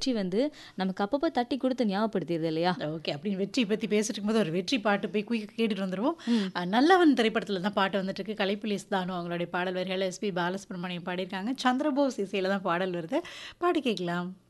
வெற்றி வந்து நமக்கு அப்பப்போ தட்டி கொடுத்து ஞாபகப்படுத்திடுது இல்லையா? ஓகே. அப்படின்னு வெற்றி பத்தி பேசிட்டு இருக்கும்போது, ஒரு வெற்றி பாட்டு போய் குயிக்கா கேட்டுட்டு வந்துருவோம். ம். நல்லவன் திரைப்படத்துல தான் பாட்டு வந்துட்டுருக்கு. கலைப்புலி தானு அவங்களுடைய பாடல் வரிகள எஸ்பி பாலசுப்ரமணியம் பாடியிருக்காங்க. சந்திரபோஸ் இசையில தான் பாடல் வருது. பாட்டு கேட்கலாம்.